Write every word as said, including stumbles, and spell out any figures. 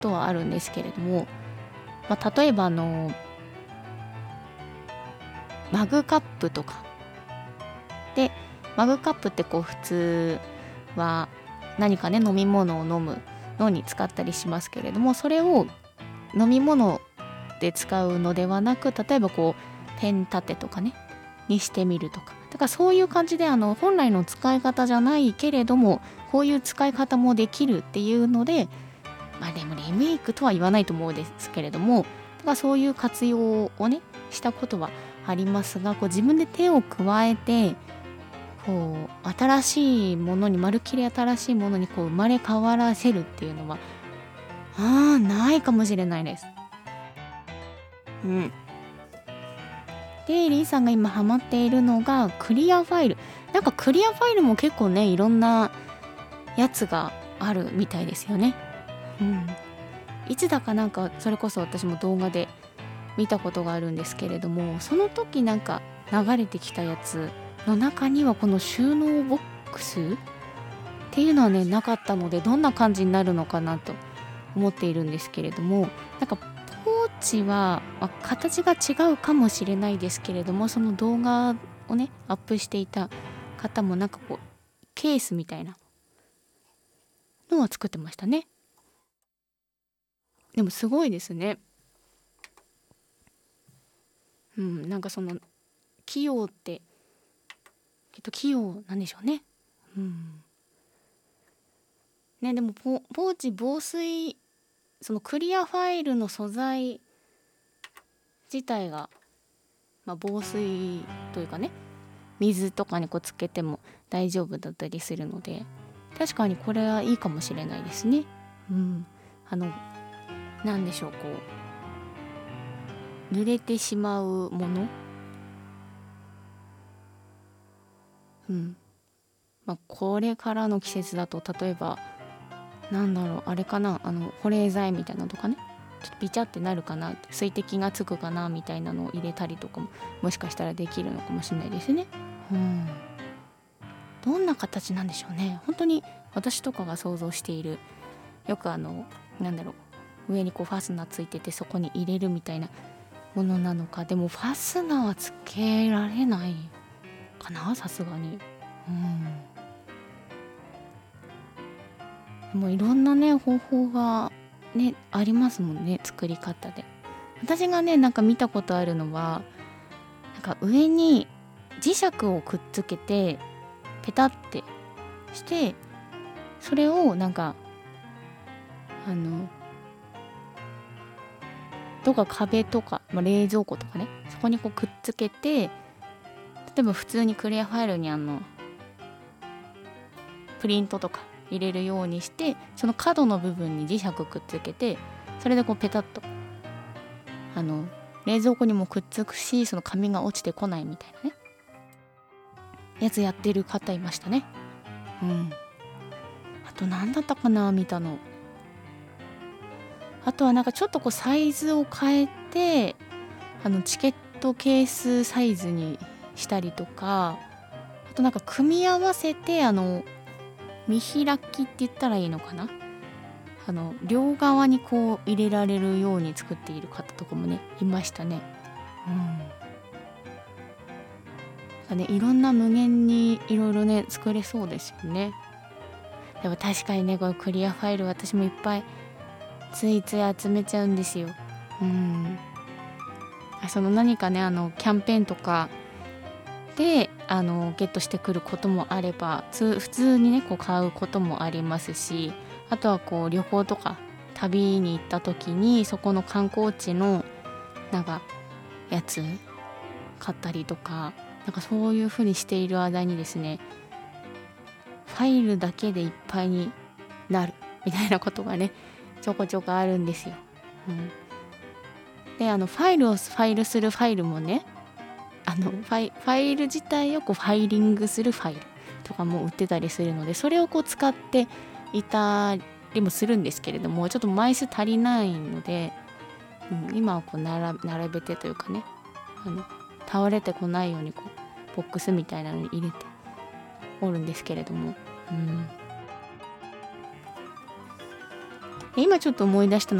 ことはあるんですけれども、まあ、例えばあのマグカップとかで、マグカップってこう普通は何かね飲み物を飲むのに使ったりしますけれども、それを飲み物で使うのではなく、例えばこうペン立てとかねにしてみるとか、だからそういう感じであの本来の使い方じゃないけれどもこういう使い方もできるっていうので、まあでもリメイクとは言わないと思うんですけれども、だからそういう活用をねしたことはありますが、こう自分で手を加えてこう新しいものに、まるっきり新しいものにこう生まれ変わらせるっていうのはあーないかもしれないです。うん。でリーさんが今ハマっているのがクリアファイル。なんかクリアファイルも結構ねいろんなやつがあるみたいですよね。うん。いつだかなんかそれこそ私も動画で見たことがあるんですけれども、その時なんか流れてきたやつの中にはこの収納ボックスっていうのはねなかったので、どんな感じになるのかなと思っているんですけれども、なんかポーチは、まあ、形が違うかもしれないですけれども、その動画をねアップしていた方もなんかこうケースみたいなのは作ってましたね。でもすごいですね。うん、なんかその器用ってきっと器用なんでしょうね。うん。ね、でもポ、ポーチ防水、そのクリアファイルの素材自体が、まあ、防水というかね、水とかにこうつけても大丈夫だったりするので、確かにこれはいいかもしれないですね。うん。あの、なんでしょう、こう、濡れてしまうもの。うん。まあ、これからの季節だと、例えば、なんだろうあれかな、あの保冷剤みたいなのとかね、ちょっとビチャってなるかな、水滴がつくかなみたいなのを入れたりとかももしかしたらできるのかもしれないですね。うん。どんな形なんでしょうね。本当に私とかが想像している、よくあのなんだろう、上にこうファスナーついててそこに入れるみたいなものなのか。でもファスナーはつけられないかな、さすがに。うん。もういろんなね方法がねありますもんね、作り方で。私がねなんか見たことあるのは、なんか上に磁石をくっつけてペタってして、それをなんかあのとか壁とか、まあ、冷蔵庫とかね、そこにこうくっつけて、例えば普通にクリアファイルにあのプリントとか入れるようにして、その角の部分に磁石くっつけて、それでこうペタッとあの冷蔵庫にもくっつくし、その紙が落ちてこないみたいなねやつやってる方いましたね。うん。あと何だったかな見たの。あとはなんかちょっとこうサイズを変えて、あのチケットケースサイズにしたりとか、あとなんか組み合わせて、あの見開きって言ったらいいのかな、あの両側にこう入れられるように作っている方とかもねいましたね。うん。ね、いろんな無限にいろいろね作れそうですよね。でも確かにね、このクリアファイル私もいっぱいついつい集めちゃうんですよ。うん。その何かねあのキャンペーンとかであのゲットしてくることもあれば、普通にねこう買うこともありますし、あとはこう旅行とか旅に行った時にそこの観光地のなんかやつ買ったりとか、なんかそういう風にしている間にですね、ファイルだけでいっぱいになるみたいなことがねちょこちょこあるんですよ。うん、であのファイルをファイルするファイルもね、あのファイ、ファイル自体をこうファイリングするファイルとかも売ってたりするので、それをこう使っていたりもするんですけれども、ちょっと枚数足りないので、うん、今はこう並並べてというかね、あの倒れてこないようにこうボックスみたいなのに入れておるんですけれども、うん、 今ちょっと思い出した